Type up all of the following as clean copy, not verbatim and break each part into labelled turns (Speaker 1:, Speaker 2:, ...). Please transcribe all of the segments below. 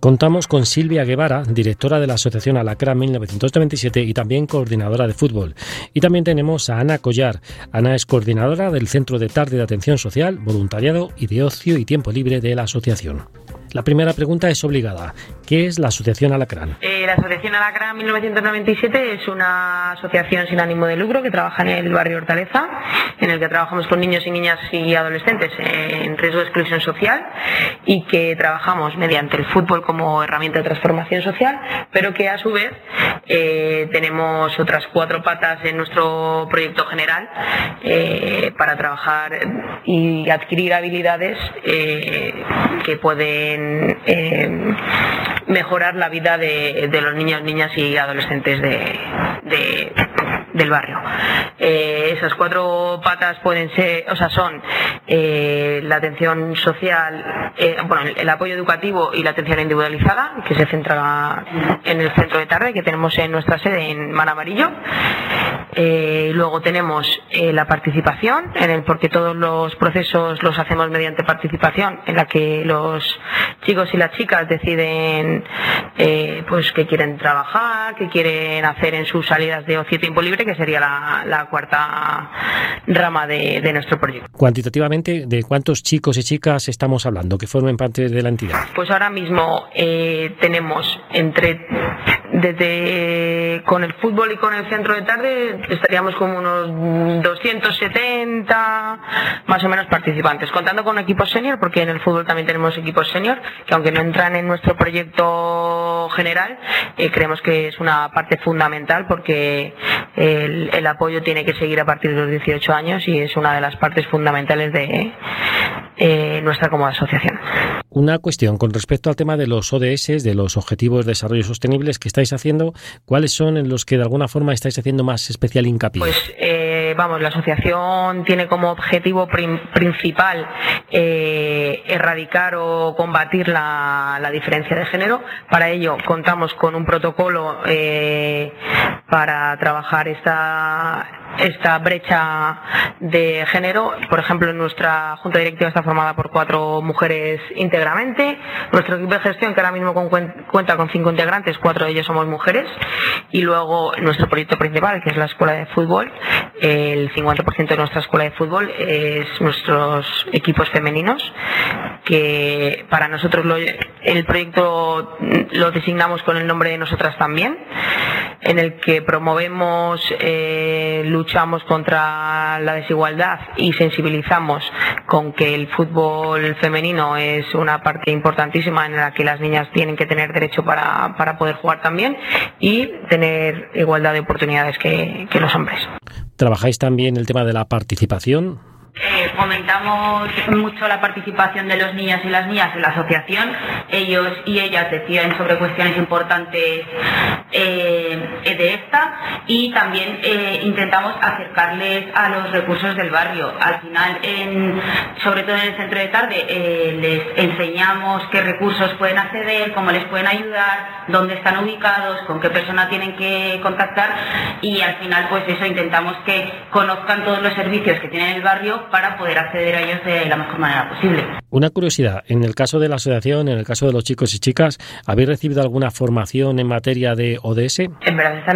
Speaker 1: Contamos con Silvia Guevara, directora de la Asociación Alacrán 1997 y también coordinadora de fútbol. Y también tenemos a Ana Collar. Ana es coordinadora del Centro de Tarde de Atención Social, Voluntariado y de Ocio y Tiempo Libre de la asociación. La primera pregunta es obligada. ¿Qué es la Asociación Alacrán?
Speaker 2: La Asociación Alacrán 1997 es una asociación sin ánimo de lucro que trabaja en el barrio Hortaleza, en el que trabajamos con niños y niñas y adolescentes en riesgo de exclusión social y que trabajamos mediante el fútbol como herramienta de transformación social, pero que a su vez tenemos otras 4 patas en nuestro proyecto general para trabajar y adquirir habilidades que pueden mejorar la vida de los niños, niñas y adolescentes del barrio. Esas 4 patas son la atención social, el apoyo educativo y la atención individualizada, que se centra en el centro de tarde que tenemos en nuestra sede en Mar Amarillo. Luego tenemos la participación, porque todos los procesos los hacemos mediante participación, en la que los chicos y las chicas deciden qué quieren trabajar, qué quieren hacer en sus salidas de ocio y tiempo libre, que sería la 4ª rama de nuestro proyecto.
Speaker 1: Cuantitativamente, ¿de cuántos chicos y chicas estamos hablando que formen parte de la entidad?
Speaker 2: Pues ahora mismo tenemos con el fútbol y con el centro de tarde estaríamos como unos 270 más o menos participantes, contando con equipos senior, porque en el fútbol también tenemos equipos senior, que aunque no entran en nuestro proyecto general, creemos que es una parte fundamental, porque el apoyo tiene que seguir a partir de los 18 años y es una de las partes fundamentales de nuestra como asociación.
Speaker 1: Una cuestión con respecto al tema de los ODS, de los Objetivos de Desarrollo Sostenibles que estáis haciendo, ¿cuáles son en los que de alguna forma estáis haciendo más especial hincapié?
Speaker 2: Pues la asociación tiene como objetivo principal erradicar o combatir la diferencia de género. Para ello contamos con un protocolo para trabajar esta brecha de género. Por ejemplo, nuestra junta directiva está formada por 4 mujeres íntegramente. Nuestro equipo de gestión, que ahora mismo cuenta con 5 integrantes, 4 de ellos somos mujeres. Y luego nuestro proyecto principal, que es la escuela de fútbol, el 50% de nuestra escuela de fútbol es nuestros equipos femeninos, que para nosotros el proyecto lo designamos con el nombre de Nosotras También, en el que promovemos, luchamos contra la desigualdad y sensibilizamos con que el fútbol femenino es una parte importantísima en la que las niñas tienen que tener derecho para poder jugar también y tener igualdad de oportunidades que los hombres.
Speaker 1: ¿Trabajáis también el tema de la participación?
Speaker 3: Fomentamos mucho la participación de los niños y las niñas en la asociación. Ellos y ellas deciden sobre cuestiones importantes de esta, y también intentamos acercarles a los recursos del barrio. Al final, sobre todo en el centro de tarde, les enseñamos qué recursos pueden acceder, cómo les pueden ayudar, dónde están ubicados, con qué persona tienen que contactar, y al final intentamos que conozcan todos los servicios que tiene el barrio para poder acceder a ellos de la mejor manera posible.
Speaker 1: Una curiosidad, en el caso de la asociación, en el caso de los chicos y chicas, ¿habéis recibido alguna formación en materia de ODS?
Speaker 2: En verdad,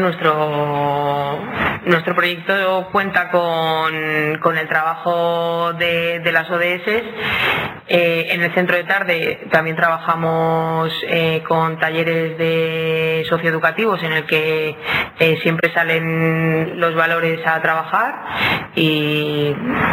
Speaker 2: nuestro proyecto cuenta con el trabajo de las ODS. En el centro de tarde también trabajamos con talleres de socioeducativos, en el que siempre salen los valores a trabajar, y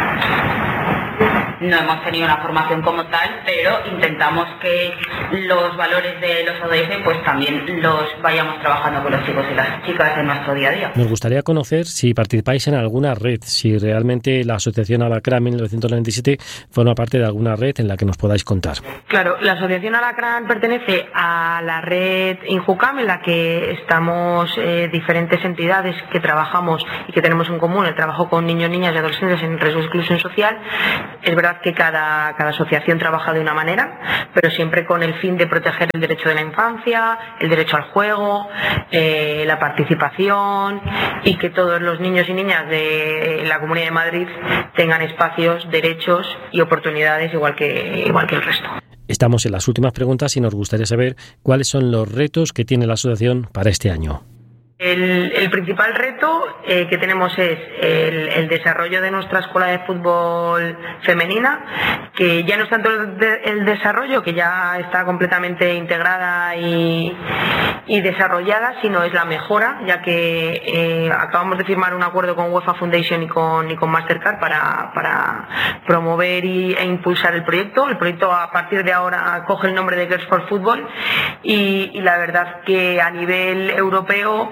Speaker 3: no hemos tenido una formación como tal, pero intentamos que los valores de los ODS también los vayamos trabajando con los chicos y las chicas en nuestro día a día.
Speaker 1: Nos gustaría conocer si participáis en alguna red, si realmente la Asociación Alacrán 1997 forma parte de alguna red en la que nos podáis contar.
Speaker 2: Claro, la Asociación Alacrán pertenece a la red Injucam, en la que estamos diferentes entidades que trabajamos y que tenemos en común el trabajo con niños, niñas y adolescentes en riesgo de exclusión social. Es verdad que cada asociación trabaja de una manera, pero siempre con el fin de proteger el derecho de la infancia, el derecho al juego, la participación, y que todos los niños y niñas de la Comunidad de Madrid tengan espacios, derechos y oportunidades igual que el resto.
Speaker 1: Estamos en las últimas preguntas y nos gustaría saber cuáles son los retos que tiene la asociación para este año.
Speaker 2: El principal reto que tenemos es el desarrollo de nuestra escuela de fútbol femenina, que ya no es tanto el desarrollo, que ya está completamente integrada y desarrollada, sino es la mejora, ya que acabamos de firmar un acuerdo con UEFA Foundation y con Mastercard para promover e impulsar el proyecto. El proyecto a partir de ahora coge el nombre de Girls for Football y la verdad que a nivel europeo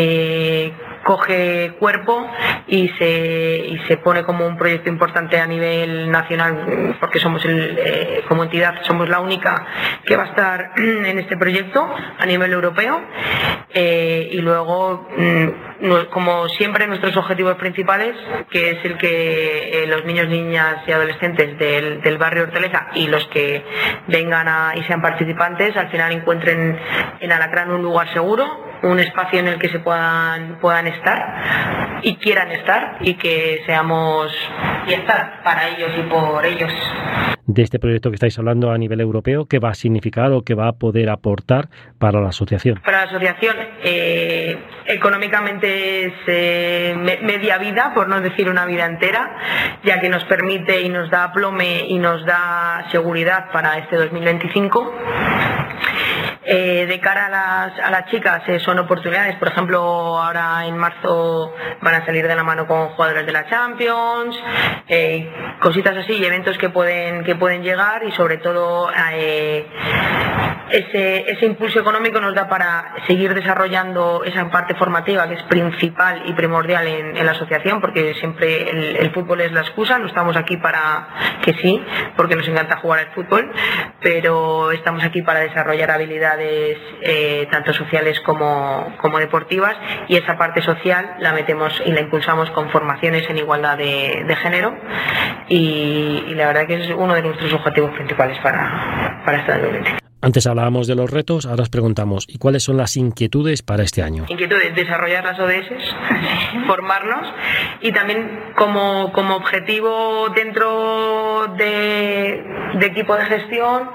Speaker 2: coge cuerpo y se pone como un proyecto importante a nivel nacional, porque somos como entidad somos la única que va a estar en este proyecto a nivel europeo, y luego como siempre nuestros objetivos principales, que es el que los niños, niñas y adolescentes del barrio Hortaleza y los que vengan y sean participantes al final encuentren en Alacrán un lugar seguro, un espacio en el que se puedan estar y quieran estar, y que seamos y estar para ellos y por ellos.
Speaker 1: De este proyecto que estáis hablando a nivel europeo, ¿qué va a significar o qué va a poder aportar para la asociación?
Speaker 2: Para la asociación, económicamente es media vida, por no decir una vida entera, ya que nos permite y nos da aplome y nos da seguridad para este 2025. De cara a las chicas son oportunidades, por ejemplo ahora en marzo van a salir de la mano con jugadores de la Champions, cositas así y eventos que pueden llegar, y sobre todo ese impulso económico nos da para seguir desarrollando esa parte formativa que es principal y primordial en la asociación, porque siempre el fútbol es la excusa, no estamos aquí para que sí, porque nos encanta jugar al fútbol, pero estamos aquí para desarrollar habilidades tanto sociales como deportivas, y esa parte social la metemos y la impulsamos con formaciones en igualdad de género, y la verdad que es uno de nuestros objetivos principales para este 2020.
Speaker 1: Antes hablábamos de los retos, ahora os preguntamos, ¿y cuáles son las inquietudes para este año?
Speaker 2: Inquietudes, desarrollar las ODS, formarnos, y también como objetivo dentro de equipo de gestión,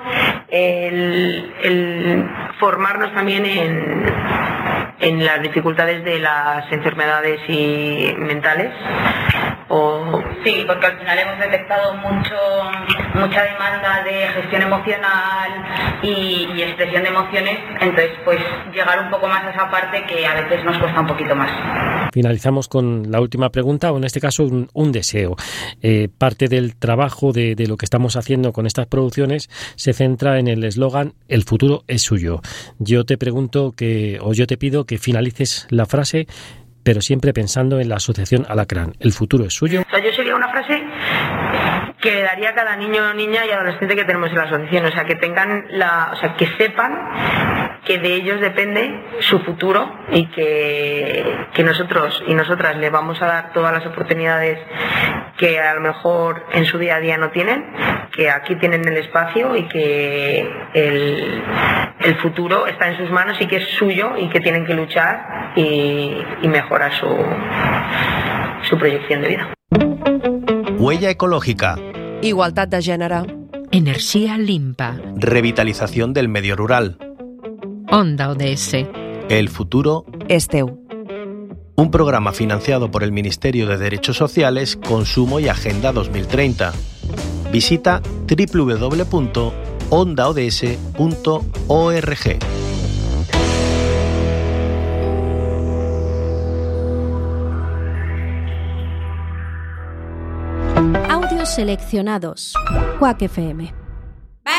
Speaker 2: el formarnos también en las dificultades de las enfermedades mentales.
Speaker 3: Sí, porque al final hemos detectado mucha demanda de gestión emocional y expresión de emociones, entonces pues llegar un poco más a esa parte que a veces nos cuesta un poquito más.
Speaker 1: Finalizamos con la última pregunta, o en este caso un deseo. Parte del trabajo de lo que estamos haciendo con estas producciones se centra en el eslogan "El futuro es suyo". Yo te pido que finalices la frase, pero siempre pensando en la asociación Alacrán. ¿El futuro es suyo?
Speaker 2: O sea, yo sería una frase que le daría a cada niño, niña y adolescente que tenemos en la asociación, o sea, que tengan que sepan que de ellos depende su futuro, y que nosotros y nosotras les vamos a dar todas las oportunidades que a lo mejor en su día a día no tienen, que aquí tienen el espacio, y que el futuro está en sus manos y que es suyo, y que tienen que luchar y mejorar su proyección de vida.
Speaker 4: Huella ecológica.
Speaker 5: Igualtat de gènere.
Speaker 6: Energía limpa.
Speaker 4: Revitalización del medio rural.
Speaker 6: Onda ODS.
Speaker 4: El futuro
Speaker 5: És teu.
Speaker 4: Un programa financiado por el Ministerio de Derechos Sociales, Consumo y Agenda 2030. Visita www.ondaods.org.
Speaker 7: Audios seleccionados. Quack FM.